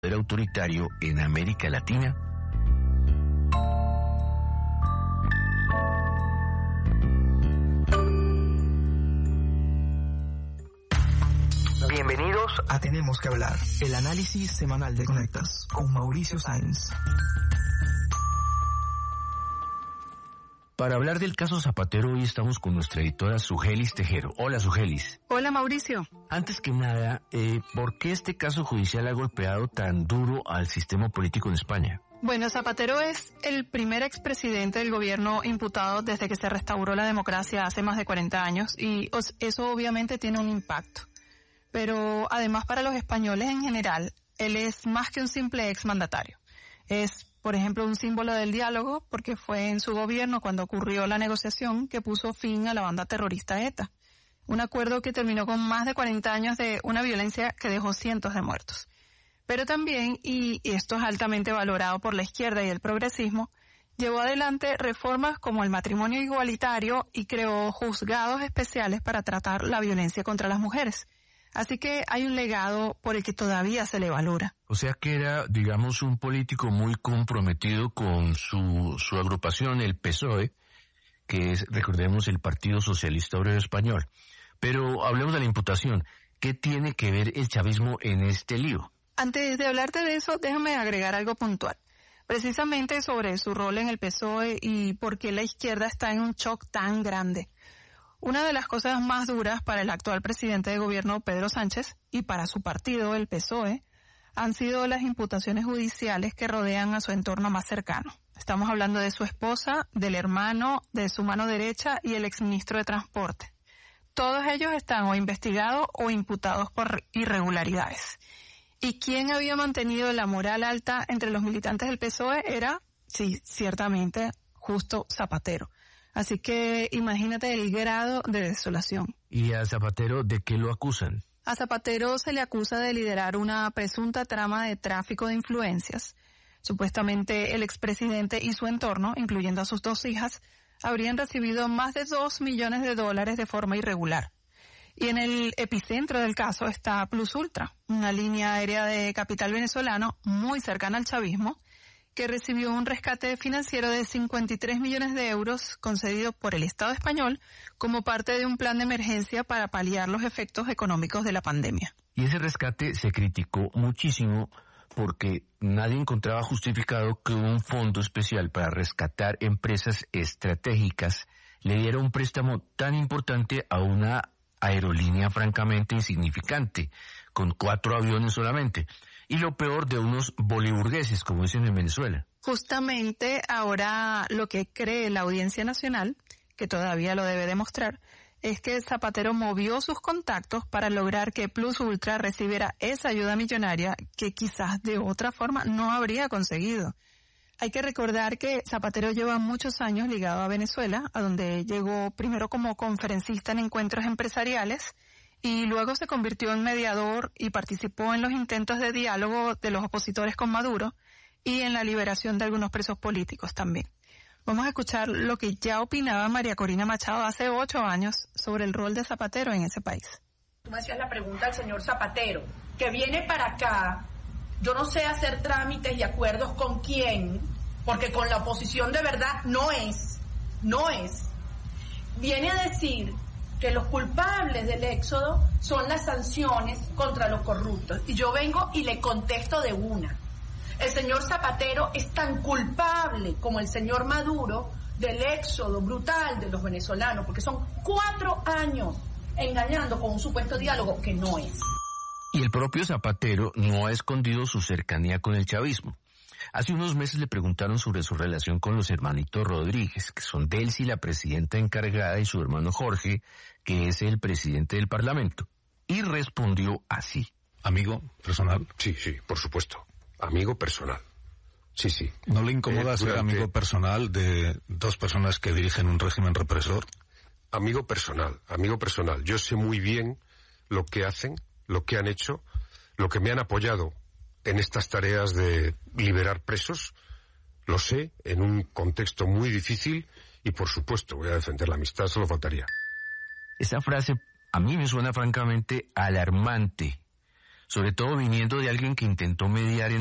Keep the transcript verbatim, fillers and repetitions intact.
poder autoritario en América Latina? Bienvenidos a Tenemos que Hablar, el análisis semanal de Conectas, con Mauricio Sáenz. Para hablar del caso Zapatero, hoy estamos con nuestra editora Sugelis Tejero. Hola, Sugelis. Hola, Mauricio. Antes que nada, eh, ¿por qué este caso judicial ha golpeado tan duro al sistema político en España? Bueno, Zapatero es el primer expresidente del gobierno imputado desde que se restauró la democracia hace más de cuarenta años y eso obviamente tiene un impacto. Pero además para los españoles en general, él es más que un simple exmandatario. Es, por ejemplo, un símbolo del diálogo porque fue en su gobierno cuando ocurrió la negociación que puso fin a la banda terrorista ETA. Un acuerdo que terminó con más de cuarenta años de una violencia que dejó cientos de muertos. Pero también, y esto es altamente valorado por la izquierda y el progresismo, llevó adelante reformas como el matrimonio igualitario y creó juzgados especiales para tratar la violencia contra las mujeres. Así que hay un legado por el que todavía se le valora. O sea que era, digamos, un político muy comprometido con su, su agrupación, el P S O E, que es, recordemos, el Partido Socialista Obrero Español. Pero hablemos de la imputación. ¿Qué tiene que ver el chavismo en este lío? Antes de hablarte de eso, déjame agregar algo puntual. Precisamente sobre su rol en el P S O E y por qué la izquierda está en un shock tan grande. Una de las cosas más duras para el actual presidente de gobierno, Pedro Sánchez, y para su partido, el P S O E, han sido las imputaciones judiciales que rodean a su entorno más cercano. Estamos hablando de su esposa, del hermano, de su mano derecha y el exministro de Transporte. Todos ellos están o investigados o imputados por irregularidades. ¿Y quién había mantenido la moral alta entre los militantes del P S O E? Era, sí, ciertamente, justo Zapatero. Así que imagínate el grado de desolación. ¿Y a Zapatero de qué lo acusan? A Zapatero se le acusa de liderar una presunta trama de tráfico de influencias. Supuestamente el expresidente y su entorno, incluyendo a sus dos hijas, habrían recibido más de dos millones de dólares de forma irregular. Y en el epicentro del caso está Plus Ultra, una línea aérea de capital venezolano muy cercana al chavismo, que recibió un rescate financiero de cincuenta y tres millones de euros concedido por el Estado español como parte de un plan de emergencia para paliar los efectos económicos de la pandemia. Y ese rescate se criticó muchísimo porque nadie encontraba justificado que un fondo especial para rescatar empresas estratégicas le diera un préstamo tan importante a una aerolínea francamente insignificante, con cuatro aviones solamente. Y lo peor, de unos boliburgueses, como dicen en Venezuela. Justamente ahora lo que cree la Audiencia Nacional, que todavía lo debe demostrar, es que Zapatero movió sus contactos para lograr que Plus Ultra recibiera esa ayuda millonaria que quizás de otra forma no habría conseguido. Hay que recordar que Zapatero lleva muchos años ligado a Venezuela, a donde llegó primero como conferencista en encuentros empresariales, y luego se convirtió en mediador y participó en los intentos de diálogo de los opositores con Maduro y en la liberación de algunos presos políticos también. Vamos a escuchar lo que ya opinaba María Corina Machado hace ocho años sobre el rol de Zapatero en ese país. Tú me hacías la pregunta al señor Zapatero, que viene para acá, yo no sé hacer trámites y acuerdos con quién, porque con la oposición de verdad no es, no es. Viene a decir que los culpables del éxodo son las sanciones contra los corruptos. Y yo vengo y le contesto de una. El señor Zapatero es tan culpable como el señor Maduro del éxodo brutal de los venezolanos, porque son cuatro años engañando con un supuesto diálogo que no es. Y el propio Zapatero no ha escondido su cercanía con el chavismo. Hace unos meses le preguntaron sobre su relación con los hermanitos Rodríguez, que son Delcy, la presidenta encargada, y su hermano Jorge, que es el presidente del Parlamento. Y respondió así. ¿Amigo personal? Sí, sí, por supuesto. Amigo personal. Sí, sí. ¿No le incomoda eh, ser durante... amigo personal de dos personas que dirigen un régimen represor? Amigo personal, amigo personal. Yo sé muy bien lo que hacen, lo que han hecho, lo que me han apoyado en estas tareas de liberar presos. Lo sé, en un contexto muy difícil, y por supuesto voy a defender la amistad, solo faltaría. Esa frase a mí me suena francamente alarmante. sobre todo viniendo de alguien que intentó mediar en